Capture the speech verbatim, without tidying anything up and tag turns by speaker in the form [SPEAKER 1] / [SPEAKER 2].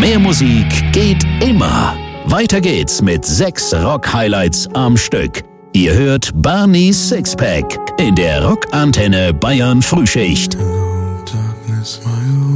[SPEAKER 1] Mehr Musik geht immer. Weiter geht's mit sechs Rock-Highlights am Stück. Ihr hört Barney's Sixpack in der Rockantenne Bayern Frühschicht.
[SPEAKER 2] Hello, darkness, my